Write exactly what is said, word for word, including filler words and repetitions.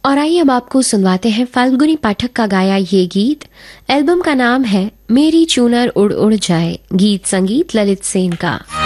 और आइए अब आपको सुनवाते हैं फाल्गुनी पाठक का गाया ये गीत। एल्बम का नाम है मेरी चूनर उड़ उड़ जाए, गीत संगीत ललित सेन का।